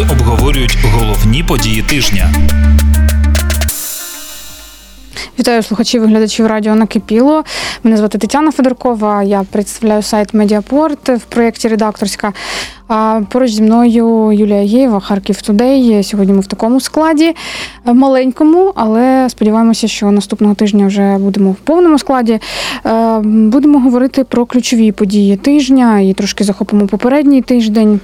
обговорюють головні події тижня. Вітаю слухачів і глядачів радіо «Накипіло». Мене звати Тетяна Федоркова, я представляю сайт «Медіапорт» в проєкті «Редакторська». А поруч зі мною Юлія Єєва, Харків Тудей. Сьогодні ми в такому складі, маленькому, але сподіваємося, що наступного тижня вже будемо в повному складі. Будемо говорити про ключові події тижня і трошки захопимо попередній тиждень.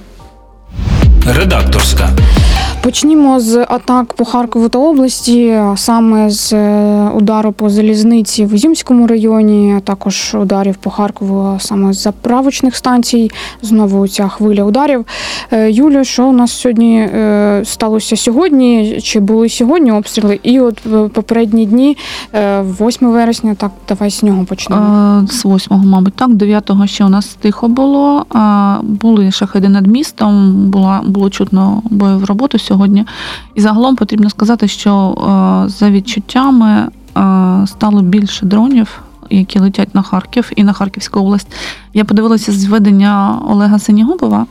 Редакторська. Почнімо з атак по Харкову та області, саме з удару по залізниці в Ізюмському районі, а також ударів по Харкову саме з заправочних станцій. Знову ця хвиля ударів. Юлія, що у нас сьогодні сталося сьогодні? Чи були сьогодні обстріли? І от попередні дні, 8 вересня, так, давай з нього почнемо. З 8-го, мабуть, так. 9-го ще у нас тихо було. Були шахеди над містом, було чутно бойову роботу сьогодні. І загалом потрібно сказати, що за відчуттями стало більше дронів, які летять на Харків і на Харківську область. Я подивилася зведення Олега Сенігубова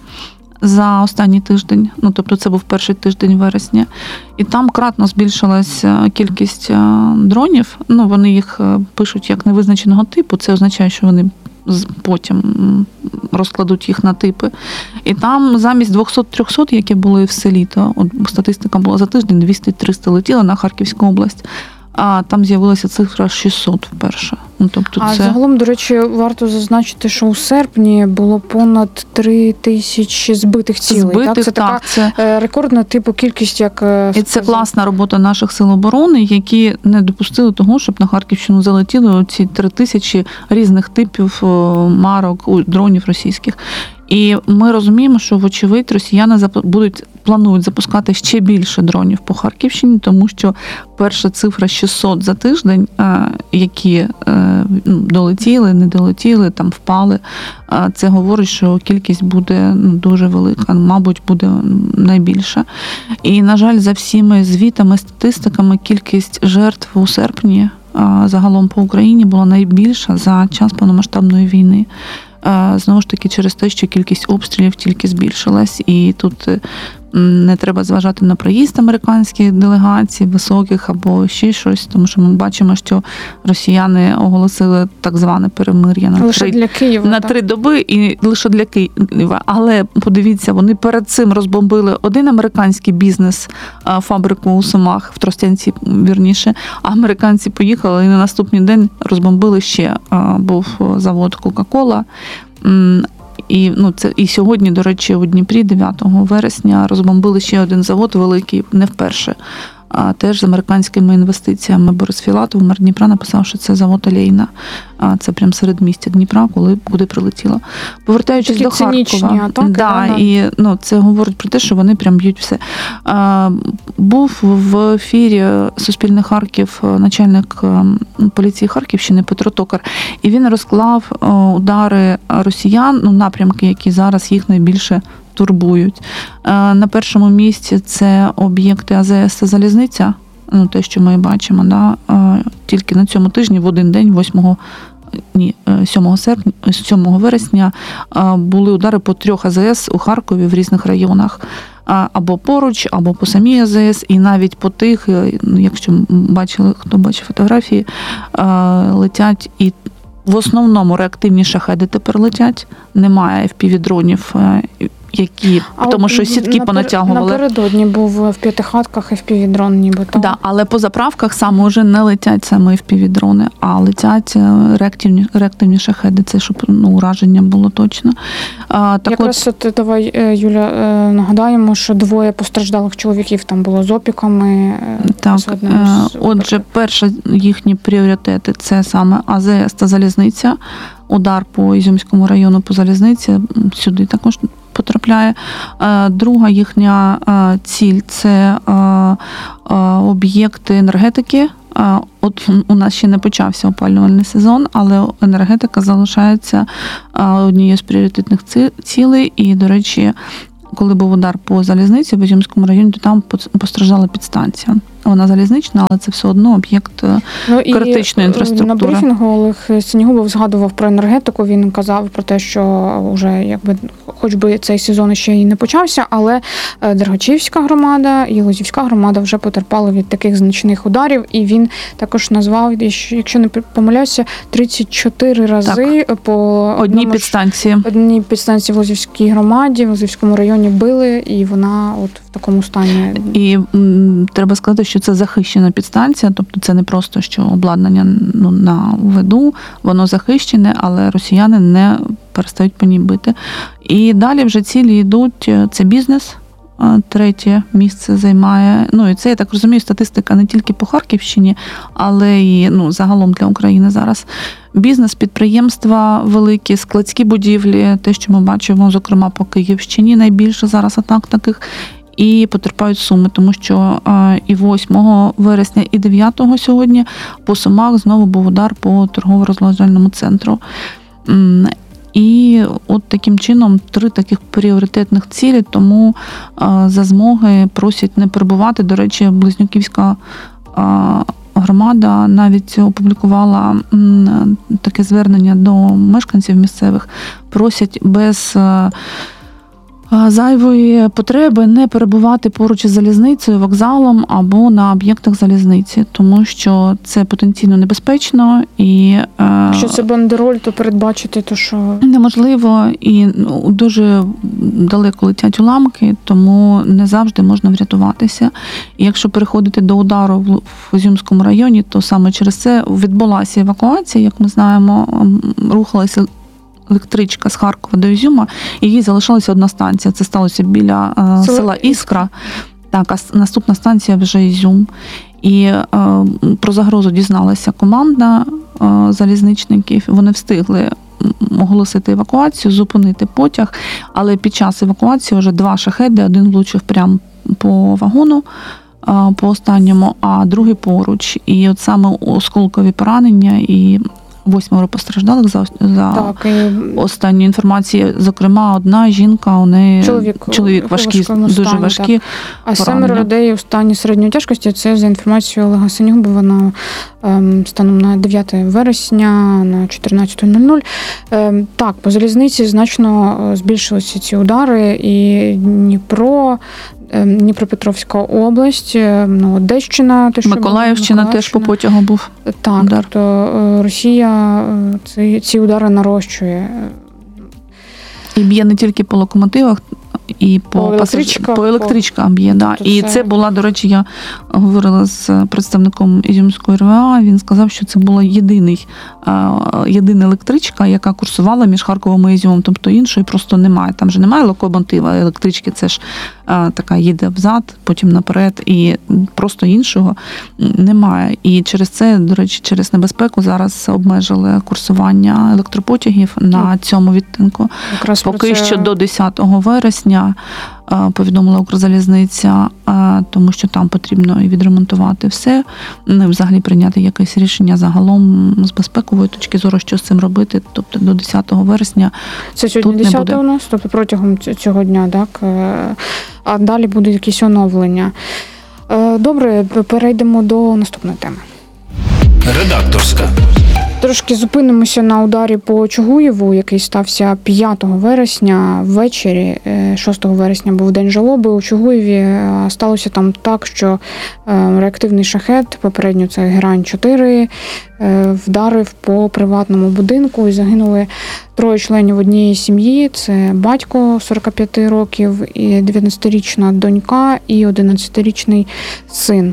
за останній тиждень, тобто це був перший тиждень вересня, і там кратно збільшилась кількість дронів. Вони їх пишуть як невизначеного типу, це означає, що вони потім розкладуть їх на типи. І там замість 200-300, які були в селі, то статистика була за тиждень, 200-300 летіло на Харківську область, а там з'явилася цифра 600 вперше. Тобто це... загалом, до речі, варто зазначити, що у серпні було понад 3000 збитих цілей. Так? Це така рекордна типу кількість, як і це класна робота наших сил оборони, які не допустили того, щоб на Харківщину залетіли ці 3000 різних типів марок, дронів російських. І ми розуміємо, що, вочевидь, росіяни планують запускати ще більше дронів по Харківщині, тому що перша цифра 600 за тиждень, які долетіли, не долетіли, там впали, це говорить, що кількість буде дуже велика, мабуть, буде найбільша. І, на жаль, за всіми звітами, статистиками, кількість жертв у серпні загалом по Україні була найбільша за час повномасштабної війни. Знову ж таки, через те, що кількість обстрілів тільки збільшилась, і тут не треба зважати на приїзд американських делегацій, високих або ще щось, тому що ми бачимо, що росіяни оголосили так зване перемир'я на 3 доби, і лише для Києва. Але подивіться, вони перед цим розбомбили один американський бізнес, фабрику у Сумах, в Тростянці, вірніше, а американці поїхали і на наступний день розбомбили ще, був завод Кока-Кола. І сьогодні, до речі, у Дніпрі 9 вересня розбомбили ще один завод великий, не вперше, а теж з американськими інвестиціями. Борис Філатов, мер Дніпра, написав, що це завод Олейна. Це прямо серед містя Дніпра, куди прилетіло. Повертаючись до Харкова. Атаки, і це говорить про те, що вони прям б'ють все. Був в ефірі Суспільне Харків начальник поліції Харківщини Петро Токар, і він розклав удари росіян, напрямки, які зараз їх найбільше турбують. На першому місці це об'єкти АЗС та залізниця, те, що ми бачимо, тільки на цьому тижні в один день, 7 вересня, були удари по 3 АЗС у Харкові в різних районах. Або поруч, або по самій АЗС, і навіть по тих, якщо хто бачив фотографії, летять і в основному реактивні шахеди тепер летять, немає FPV-дронів, тому що сітки понатягували. Напередодні був в П'ятихатках FPV-дрон нібито. Так, але по заправках саме вже не летять саме FPV-дрони, а летять реактивні шахеди. Це, щоб ураження було точно. Якраз давай, Юля, нагадаємо, що 2 постраждалих чоловіків там було з опіками. Так, отже, перші їхні пріоритети – це саме АЗС та залізниця. Удар по Ізюмському району по залізниці сюди також потрапляє. Друга їхня ціль – це об'єкти енергетики. От у нас ще не почався опалювальний сезон, але енергетика залишається однією з пріоритетних цілей. І, до речі, коли був удар по залізниці в Ізюмському районі, то там постраждала підстанція. вона залізнична, але це все одно об'єкт критичної інфраструктури. На брифінгу Олег Синігубов згадував про енергетику, він казав про те, що вже якби хоч би цей сезон ще й не почався, але Дергачівська громада і Лозівська громада вже потерпали від таких значних ударів, і він також назвав, якщо не помиляюся, 34 рази по одній підстанції. Одній підстанції в Лозівській громаді, в Лозівському районі били, і вона от в такому стані. І треба сказати, що це захищена підстанція, тобто це не просто, що обладнання на виду, воно захищене, але росіяни не перестають по ній бити. І далі вже цілі йдуть, це бізнес, третє місце займає. І це, я так розумію, статистика не тільки по Харківщині, але і загалом для України зараз. Бізнес, підприємства великі, складські будівлі, те, що ми бачимо, зокрема, по Київщині найбільше зараз атак таких, і потерпають Суми, тому що і 8 вересня, і 9 сьогодні по Сумах знову був удар по торгово-розважальному центру. І от таким чином 3 таких пріоритетних цілі, тому за змоги просять не перебувати. До речі, Близнюківська громада навіть опублікувала таке звернення до мешканців місцевих, просять без зайвої потреби не перебувати поруч із залізницею, вокзалом або на об'єктах залізниці, тому що це потенційно небезпечно і якщо це бандероль, то передбачити, то що неможливо, і дуже далеко летять уламки, тому не завжди можна врятуватися. І якщо переходити до удару в Ізюмському районі, то саме через це відбулася евакуація, як ми знаємо, рухалася електричка з Харкова до Ізюма, і їй залишилася одна станція. Це сталося біля села Іскра. Так, а наступна станція вже Ізюм. І про загрозу дізналася команда залізничників. Вони встигли оголосити евакуацію, зупинити потяг, але під час евакуації вже 2 шахеди, один влучив прямо по вагону, по останньому, а другий поруч. І от саме осколкові поранення і 8 постраждалих за останню інформацію. Зокрема, одна жінка, у неї чоловік важкі, дуже важкі. А 7 людей у стані середньої тяжкості, це за інформацією Олега Синігубова станом на 9 вересня на 14:00. Так, по залізниці значно збільшилися ці удари, і Дніпропетровська область, Одещина, Миколаївщина теж по потягу був. Так, удар. Тобто Росія ці удари нарощує. І б'є не тільки по локомотивах, і по електричкам б'є. Да. І це була, до речі, я говорила з представником Ізюмської РВА, він сказав, що це була єдина електричка, яка курсувала між Харковом і Ізюмом, тобто іншої просто немає. Там же немає локомотива, електрички це ж така їде взад, потім наперед, і просто іншого немає. І через це, до речі, через небезпеку зараз обмежили курсування електропотягів на цьому відтинку. Поки що до 10 вересня повідомила Укрзалізниця, тому що там потрібно і відремонтувати все, взагалі прийняти якесь рішення загалом з безпекової точки зору, що з цим робити, тобто до 10 вересня. Це сьогодні 10 у нас, тобто протягом цього дня, так? А далі будуть якісь оновлення. Добре, перейдемо до наступної теми. Редакторська. Трошки зупинимося на ударі по Чугуєву, який стався 5 вересня ввечері. 6 вересня був день жалоби у Чугуєві. Сталося там так, що реактивний шахет, попередньо це Герань-4, вдарив по приватному будинку і загинули 3 членів однієї сім'ї. Це батько 45 років, і 19-річна донька і 11-річний син.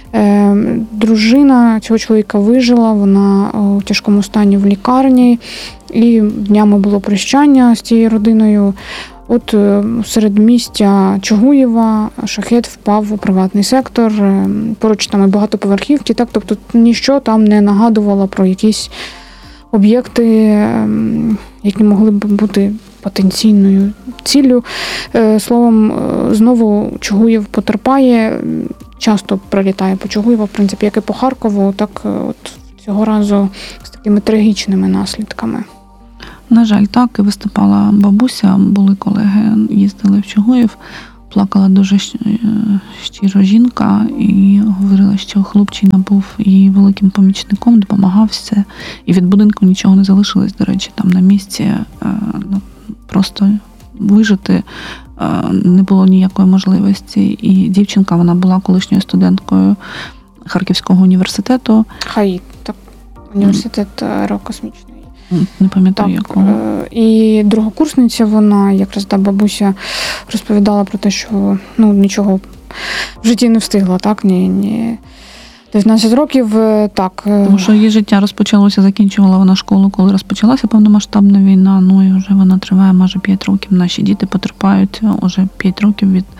Дружина цього чоловіка вижила, вона у тяжкому стані в лікарні, і днями було прощання з цією родиною. От серед містя Чугуєва шахет впав у приватний сектор, поруч там і багатоповерхівки, так, тобто ніщо там не нагадувало про якісь об'єкти, які могли б бути потенційною ціллю. Словом, знову Чугуєв потерпає, часто прилітає по Чугуєву, в принципі, як і по Харкову, так от цього разу з такими трагічними наслідками. На жаль, так, і виступала бабуся, були колеги, їздили в Чугуєв, плакала дуже щиро жінка і говорила, що хлопчина був її великим помічником, допомагав все. І від будинку нічого не залишилось, до речі, там на місці просто вижити не було ніякої можливості. І дівчинка, вона була колишньою студенткою Харківського університету. ХАІ, так, університет аерокосмічний. Не пам'ятаю, якого. І другокурсниця вона, якраз бабуся розповідала про те, що нічого в житті не встигла, так, ні. 19 років, так. Тому що її життя розпочалося, закінчувала вона школу, коли розпочалася повномасштабна війна, і вже вона триває майже 5 років. Наші діти потерпають уже 5 років від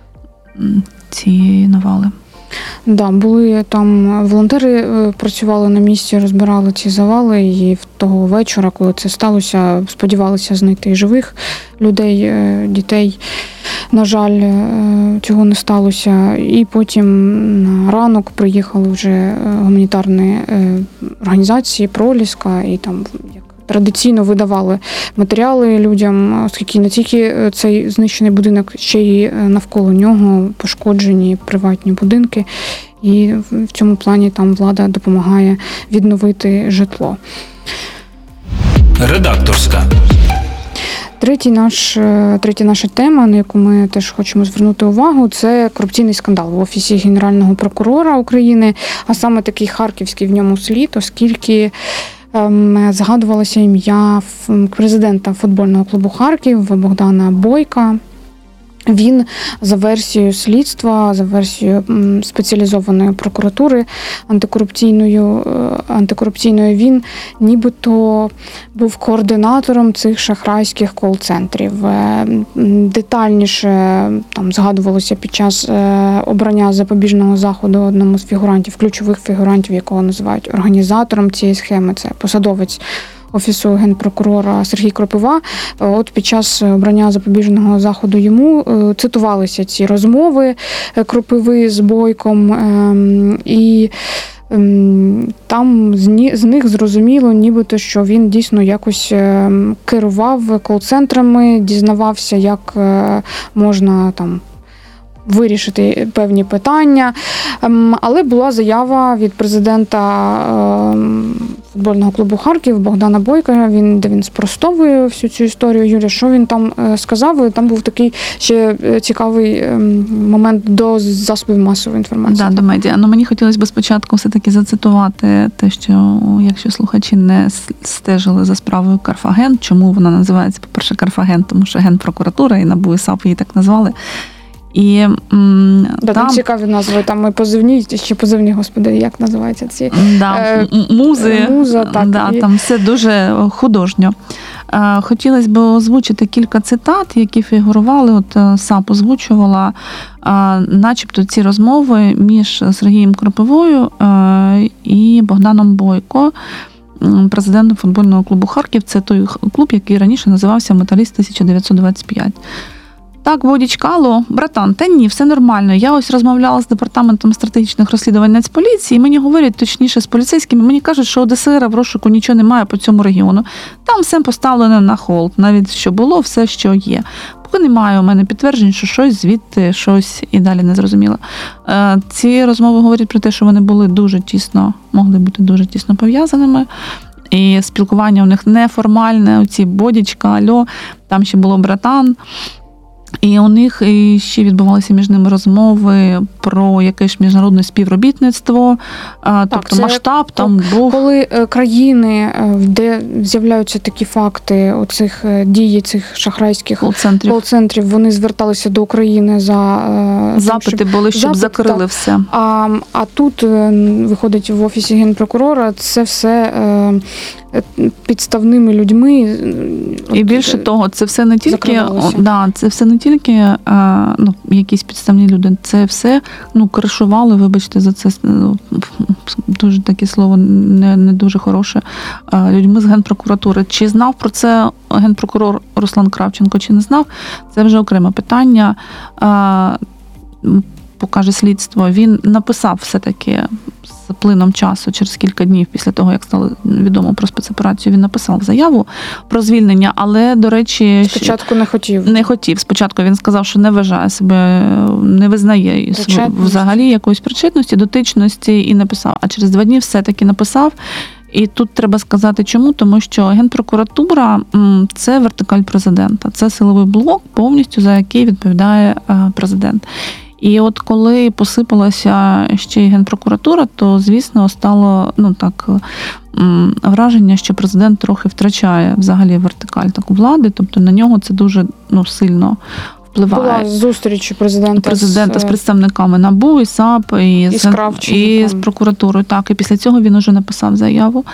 цієї навали. Да, були там волонтери, працювали на місці, розбирали ці завали, і того вечора, коли це сталося, сподівалися знайти живих людей, дітей. На жаль, цього не сталося. І потім на ранок приїхали вже гуманітарні організації «Проліска», і там як традиційно видавали матеріали людям, оскільки не тільки цей знищений будинок, ще й навколо нього пошкоджені приватні будинки. І в цьому плані там влада допомагає відновити житло. Редакторська. Третя наша тема, на яку ми теж хочемо звернути увагу, це корупційний скандал в Офісі Генерального прокурора України, а саме такий харківський в ньому слід, оскільки згадувалося ім'я президента футбольного клубу «Харків» Богдана Бойка. Він за версією слідства, за версією спеціалізованої прокуратури антикорупційної, він нібито був координатором цих шахрайських кол-центрів. Детальніше там згадувалося під час обрання запобіжного заходу одному з фігурантів, ключових фігурантів, якого називають організатором цієї схеми. Це посадовець Офісу Генпрокурора Сергій Кропива. От під час обрання запобіжного заходу йому цитувалися ці розмови Кропиви з Бойком, і там з них зрозуміло, нібито, що він дійсно якось керував кол-центрами, дізнавався, як можна там вирішити певні питання. Але була заява від президента футбольного клубу «Харків» Богдана Бойка, де він спростовує всю цю історію. Юля, що він там сказав? Там був такий ще цікавий момент до засобів масової інформації. Да, до медіа. Мені хотілося б спочатку все-таки зацитувати те, що якщо слухачі не стежили за справою Карфаген, чому вона називається, по-перше, Карфаген, тому що Генпрокуратура і НАБУ і САП її так назвали. І там цікаві назви, там і позивні, ще позивні, господи, як називаються ці? Музи. Муза, так. Там все дуже художньо. Хотілося б озвучити кілька цитат, які фігурували, от САП озвучувала, начебто ці розмови між Сергієм Кропивою і Богданом Бойко, президентом футбольного клубу «Харків». Це той клуб, який раніше називався «Металіст 1925». Так, Водіч, алло, братан, та ні, все нормально. Я ось розмовляла з департаментом стратегічних розслідувань Нацполіції, і мені говорять, точніше, з поліцейськими, мені кажуть, що ОДСР в розшуку нічого немає по цьому регіону. Там все поставлено на холд, навіть що було, все, що є. Поки немає у мене підтверджень, що щось звідти, щось і далі не зрозуміло. Ці розмови говорять про те, що вони були дуже тісно, могли бути дуже тісно пов'язаними. І спілкування у них неформальне, оці Бодічка, альо, там ще було братан. І у них ще відбувалися між ними розмови про якесь міжнародне співробітництво, тобто масштаб там був. Коли країни, де з'являються такі факти оцих дій, цих шахрайських кол-центрів, вони зверталися до України за запити були, щоб закрили так. Все. А тут виходить в Офісі Генпрокурора, це все підставними людьми. І більше того, це все не тільки, це все не тільки якісь підставні люди, це все кришували, вибачте за це, дуже таке слово не дуже хороше, людьми з Генпрокуратури. Чи знав про це генпрокурор Руслан Кравченко, чи не знав, це вже окреме питання. Покаже слідство. Він написав все-таки з плином часу, через кілька днів після того, як стало відомо про спецоперацію, він написав заяву про звільнення, але, до речі, Спочатку не хотів. не хотів. Спочатку він сказав, що не вважає себе, не визнає взагалі якоїсь причетності, дотичності, і написав. А через 2 дні все-таки написав. І тут треба сказати чому, тому що Генпрокуратура – це вертикаль президента, це силовий блок, повністю за який відповідає президент. І от коли посипалася ще й Генпрокуратура, то, звісно, стало враження, що президент трохи втрачає взагалі вертикаль таку влади, тобто на нього це дуже сильно впливає. Була зустріч президента з представниками НАБУ, і САП, і з прокуратурою. Так, і після цього він уже написав заяву.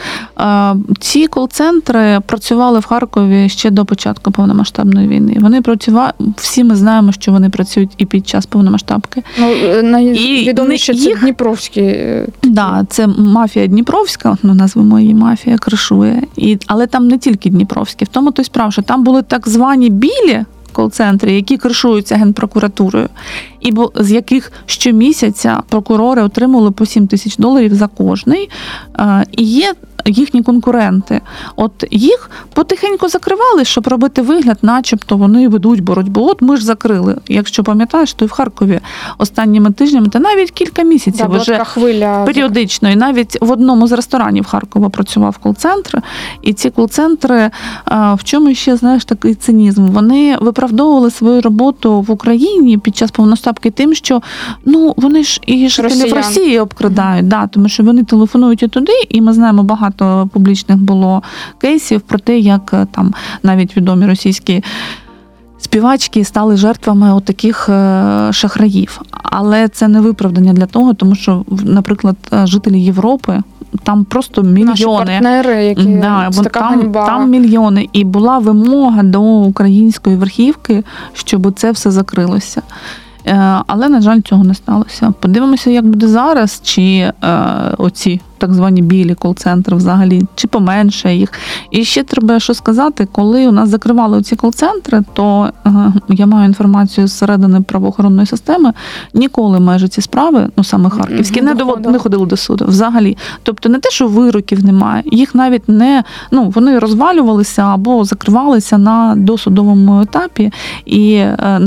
Ці кол-центри працювали в Харкові ще до початку повномасштабної війни. Вони працювали, всі ми знаємо, що вони працюють і під час повномасштабки. Найвідоміше це Дніпровські. Так, це мафія Дніпровська, назвемо її мафія, кришує. Але там не тільки Дніпровські. В тому то й справа, що там були так звані білі кол-центри, які кришуються Генпрокуратурою, і з яких щомісяця прокурори отримували по $7,000 за кожний. І є їхні конкуренти. От їх потихеньку закривали, щоб робити вигляд, начебто вони ведуть боротьбу. От ми ж закрили. Якщо пам'ятаєш, то і в Харкові останніми тижнями, та навіть кілька місяців вже періодично. І навіть в одному з ресторанів Харкова працював кол-центр. І ці кол-центри, в чому ще, знаєш, такий цинізм? Вони виправдовували свою роботу в Україні під час повномасштабки тим, що вони ж і жителів Росії обкрадають, тому що вони телефонують і туди, і ми знаємо багато публічних було кейсів про те, як там навіть відомі російські співачки стали жертвами отаких шахраїв. Але це не виправдання для того, тому що, наприклад, жителі Європи, там просто мільйони. Наші партнери, які там мільйони. І була вимога до української верхівки, щоб це все закрилося. Але, на жаль, цього не сталося. Подивимося, як буде зараз, чи оці так звані білі кол-центри взагалі, чи поменше їх. І ще треба що сказати, коли у нас закривали ці кол-центри, то я маю інформацію зсередини правоохоронної системи, ніколи майже ці справи, саме харківські, не ходили до суду взагалі. Тобто не те, що вироків немає, їх навіть не, вони розвалювалися або закривалися на досудовому етапі, і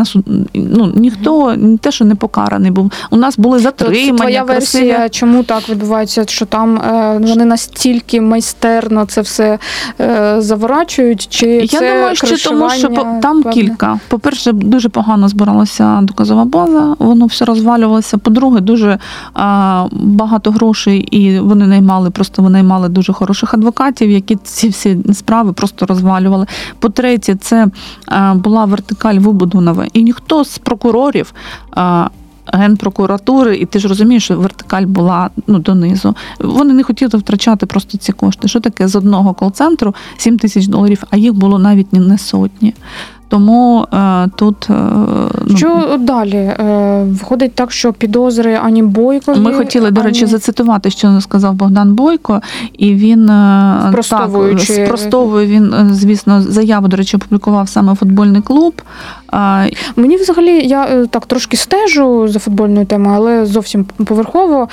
ніхто не те, що не покараний був. У нас були затримання. Твоя версія, чому так відбувається, що там вони настільки майстерно це все заворачують, чи я це думаю, що тому, що там певне? Кілька. По-перше, дуже погано збиралася доказова база, воно все розвалювалося. По-друге, дуже багато грошей, і вони наймали дуже хороших адвокатів, які ці всі справи просто розвалювали. По-третє, це була вертикаль вибудована, і ніхто з прокурорів Генпрокуратури, і ти ж розумієш, що вертикаль була донизу. Вони не хотіли втрачати просто ці кошти. Що таке з одного кол-центру $7,000, а їх було навіть не сотні. Тому тут... Що далі? Виходить так, що підозри Ані Бойкові... Ми хотіли, до речі, зацитувати, що сказав Богдан Бойко, і він спростовує, він, звісно, заяву, до речі, опублікував саме футбольний клуб. Мені взагалі, я так трошки стежу за футбольною темою, але зовсім поверхово.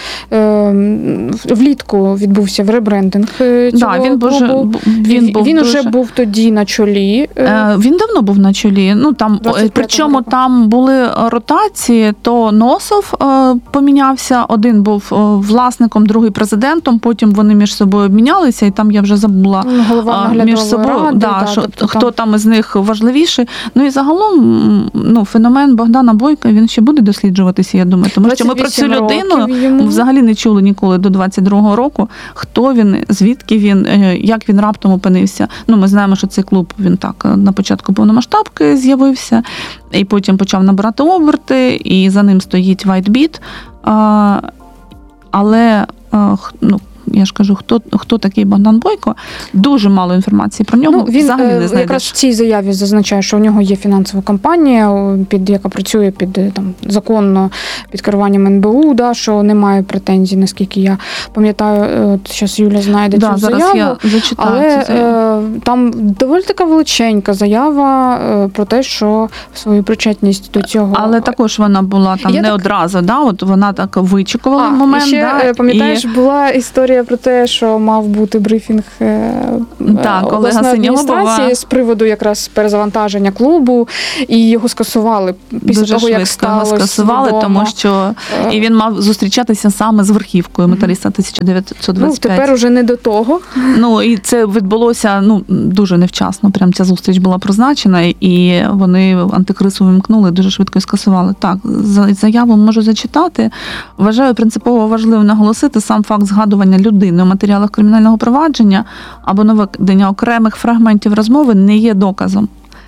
Влітку відбувся ребрендинг цього клубу. Він уже був тоді на чолі. Він давно був на чолі. Причому там були ротації, то Носов помінявся, один був власником, другий президентом, потім вони між собою обмінялися, і там я вже забула між собою, хто там із них важливіший. І загалом феномен Богдана Бойка, він ще буде досліджуватися, я думаю, тому що ми про цю людину взагалі не чули ніколи до 22-го року, хто він, звідки він, як він раптом опинився. Ми знаємо, що цей клуб, він так на початку повномасштабки з'явився, і потім почав набирати оберти, і за ним стоїть WhiteBit, але я ж кажу, хто такий Богдан Бойко, дуже мало інформації про нього, Він взагалі не знайдеш. якраз в цій заяві зазначає, що у нього є фінансова компанія, яка працює законно під керуванням НБУ, що немає претензій, наскільки я пам'ятаю. Зараз Юля знайде цю зараз заяву. я зачитаю Але цю заяву. Там доволі така величенька заява про те, що свою причетність до цього... Але також вона була там не одразу, от вона так вичікувала момент. І ще, пам'ятаєш, була історія про те, що мав бути брифінг обласної адміністрації з приводу якраз перезавантаження клубу, і його скасували після дуже того, як швидко його сталося скасували, відомо. тому що і він мав зустрічатися саме з верхівкою Металіста 1925. Тепер уже не до того. І це відбулося дуже невчасно. Прям ця зустріч була призначена, і вони антикризу вимкнули, дуже швидко і скасували. Так, заяву можу зачитати. Вважаю принципово важливо наголосити сам факт згадування людини у матеріалах кримінального провадження або наведення окремих фрагментів розмови не є доказом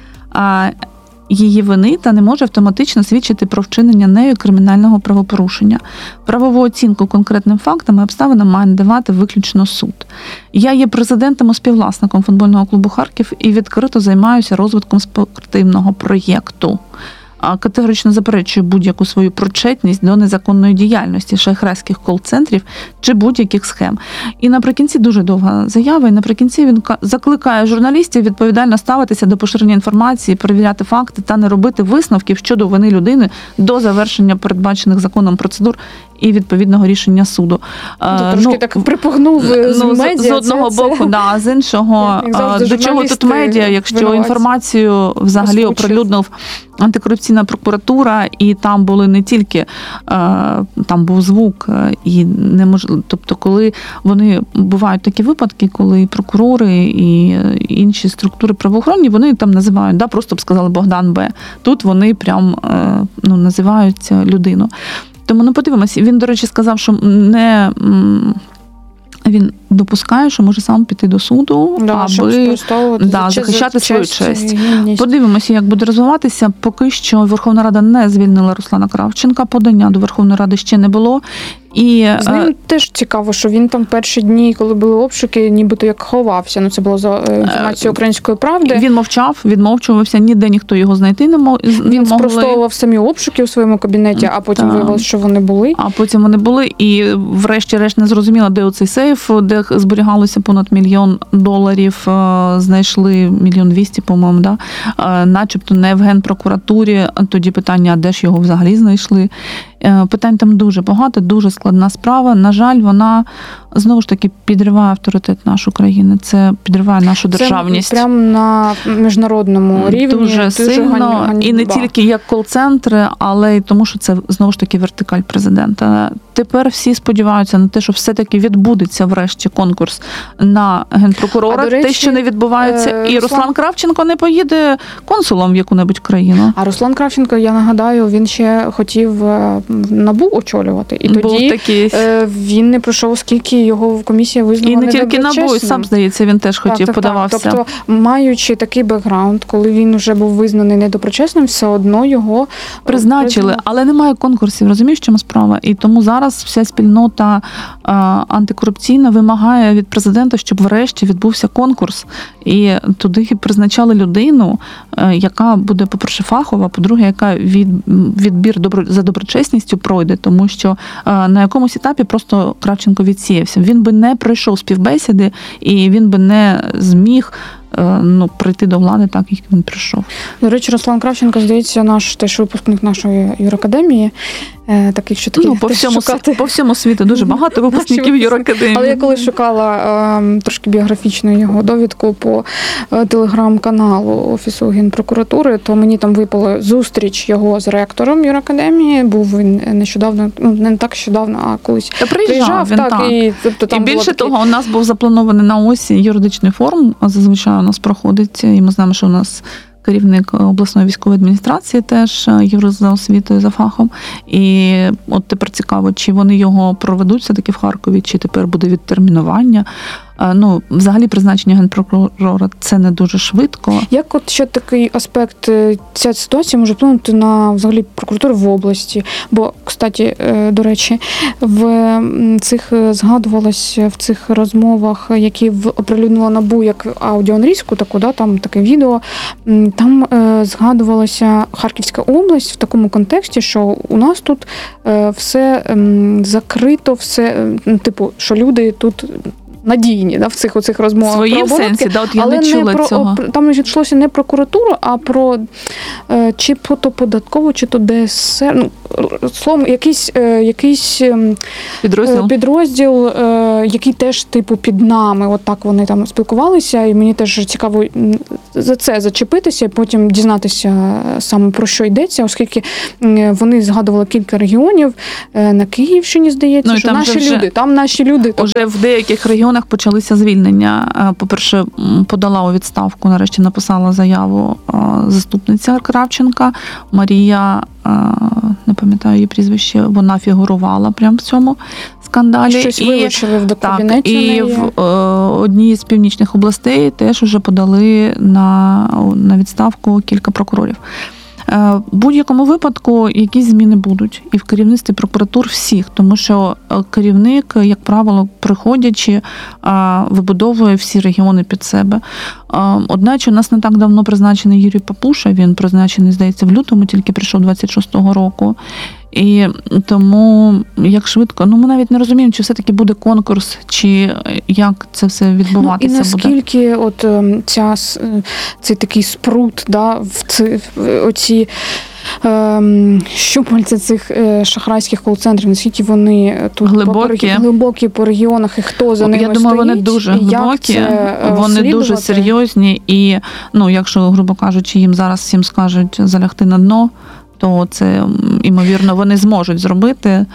її вини та не може автоматично свідчити про вчинення нею кримінального правопорушення. Правову оцінку конкретним фактам і обставинам має надавати виключно суд. Я є президентом і співвласником футбольного клубу «Харків» і відкрито займаюся розвитком спортивного проєкту. Категорично заперечую будь-яку свою причетність до незаконної діяльності шахрайських кол-центрів чи будь-яких схем. І наприкінці дуже довга заява, і наприкінці він закликає журналістів відповідально ставитися до поширення інформації, перевіряти факти та не робити висновків щодо вини людини до завершення передбачених законом процедур і відповідного рішення суду. Трошки так припугнув з медіа. З одного боку, а з іншого, до чого тут медіа, якщо інформацію взагалі оприлюднив антикорупційна прокуратура, і там були не тільки, там був звук, і неможливо, тобто коли бувають такі випадки, коли прокурори і інші структури правоохоронні, вони там називають, просто б сказали Богдан Б. Тут вони прям називають людину. Тому подивимося. Він, до речі, сказав, що він допускає, що може сам піти до суду, аби захищати свою честь. Подивимося, як буде розвиватися. Поки що Верховна Рада не звільнила Руслана Кравченка, подання до Верховної Ради ще не було. І з ним теж цікаво, що він там перші дні, коли були обшуки, нібито як ховався. Це було за інформацією «Української правди». Він мовчав, відмовчувався, ніде ніхто його знайти не могли. Він спростовував самі обшуки у своєму кабінеті, а потім виявилося, що вони були. І врешті-решт не зрозуміло, де оцей сейф, де зберігалося понад $1 мільйон, знайшли 1 200 000, по-моєму, начебто не в Генпрокуратурі. Тоді питання, а де ж його взагалі знайшли. Питань там дуже багато, дуже складна справа. На жаль, вона знову ж таки підриває авторитет нашої країни. Це підриває нашу державність. Це прямо на міжнародному рівні. Дуже сильно. І не тільки як кол-центри, але й тому, що це знову ж таки вертикаль президента. Тепер всі сподіваються на те, що все-таки відбудеться врешті конкурс на генпрокурора. Те, що не відбувається. І Руслан Кравченко не поїде консулом в яку-небудь країну. А Руслан Кравченко, я нагадаю, він ще хотів НАБУ очолювати. І тоді він не пройшов, оскільки його комісія визнала недоброчесним. І не тільки НАБУ, сам, здається, він теж хотів, подавався. Тобто, маючи такий бекграунд, коли він вже був визнаний недоброчесним, все одно його призначили. Але немає конкурсів, розумієш, в чому справа? І тому зараз вся спільнота антикорупційна вимагає від президента, щоб врешті відбувся конкурс. І туди призначали людину, яка буде, по-перше, фахова, по-друге, яка відбір за доброчесністю пройде, тому що на якомусь етапі просто Кравченко відсіявся. Він би не пройшов співбесіди, і він би не зміг прийти до влади так, як він прийшов. До речі, Руслан Кравченко, здається, наш теж випускник нашої юракадемії. Таких, що такі по всьому світу дуже багато випускників юракадемії. Але я коли шукала трошки біографічну його довідку по телеграм-каналу Офісу Генпрокуратури, то мені там випала зустріч його з ректором юракадемії. Був він нещодавно, не так нещодавно, а колись приїжджав. І більше того, у нас був запланований на осінь юридичний форум, зазвичай у нас проходить, і ми знаємо, що у нас керівник обласної військової адміністрації теж юрист за освітою, за фахом. І от тепер цікаво, чи вони його проведуть все-таки в Харкові, чи тепер буде відтермінування. Взагалі призначення генпрокурора – це не дуже швидко. Як от ще такий аспект, ця ситуація може вплинути на взагалі прокуратуру в області? Бо, кстати, до речі, згадувалось в цих розмовах, які оприлюднила НАБУ як аудіонарізку, таку, да, там таке відео, там згадувалася Харківська область в такому контексті, що у нас тут все закрито, все, що люди тут надійні, да, в цих оцих розмовах свої про оборудки, сенсі, да, от я не чула цього. Там не йшлося не про прокуратуру, а про чи то податкову, чи то ДСР, словом, якийсь підрозділ, який теж під нами, от так вони там спілкувалися, і мені теж цікаво за це зачепитися і потім дізнатися саме про що йдеться, оскільки вони згадували кілька регіонів на Київщині, здається, що наші люди. Уже в деяких регіонах почалися звільнення. По-перше, подала у відставку, нарешті написала заяву заступниця Кравченка, Марія, не пам'ятаю її прізвище, вона фігурувала прямо в цьому скандалі. Щось вилучили в кабінеті. І в одній з північних областей теж вже подали на відставку кілька прокурорів. В будь-якому випадку якісь зміни будуть і в керівництві прокуратур всіх, тому що керівник, як правило, приходячи, вибудовує всі регіони під себе. Одначе у нас не так давно призначений Юрій Папуша, він призначений, здається, в лютому, тільки прийшов 26-го року. І тому, як швидко, ми навіть не розуміємо, чи все-таки буде конкурс, чи як це все відбуватися буде. І наскільки от цей такий спрут, да, оці щупальця цих шахрайських кол-центрів, наскільки вони тут глибокі по регіонах, і хто за ними стоїть? Я думаю, вони дуже глибокі, вони дуже серйозні, і, якщо, грубо кажучи, їм зараз всім скажуть залягти на дно, то це, ймовірно, вони зможуть зробити,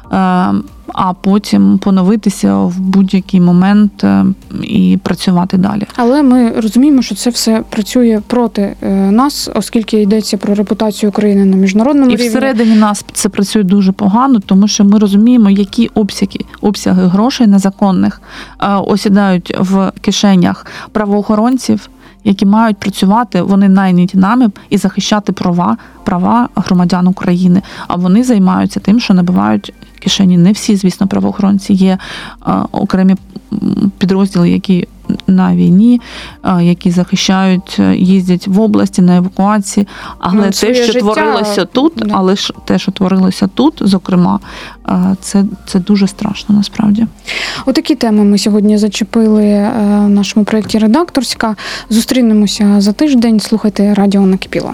а потім поновитися в будь-який момент і працювати далі. Але ми розуміємо, що це все працює проти нас, оскільки йдеться про репутацію України на міжнародному рівні. І всередині нас це працює дуже погано, тому що ми розуміємо, які обсяги грошей незаконних осідають в кишенях правоохоронців, які мають працювати, вони найняті нами і захищати права громадян України. А вони займаються тим, що набивають кишені. Не всі, звісно, правоохоронці. Є окремі підрозділи, які на війні, які захищають, їздять в області на евакуації. Але те, що творилося тут, зокрема, це дуже страшно насправді. Отакі теми ми сьогодні зачепили в нашому проєкті «Редакторська». Зустрінемося за тиждень. Слухайте радіо «Накипіло».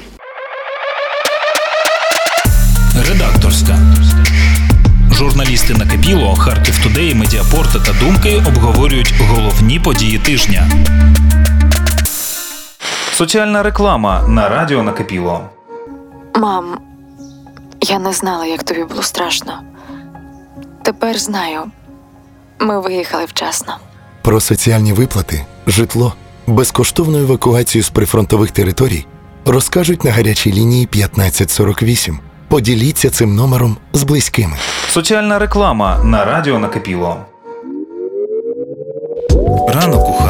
Редакторська. Журналісти «Накипіло», Харків Тудей, Медіапорт та Думки обговорюють головні події тижня. Соціальна реклама на радіо «Накипіло». Мам, я не знала, як тобі було страшно. Тепер знаю. Ми виїхали вчасно. Про соціальні виплати, житло, безкоштовну евакуацію з прифронтових територій розкажуть на гарячій лінії 1548. Поділіться цим номером з близькими. Соціальна реклама на радіо «Накипіло». Ранок у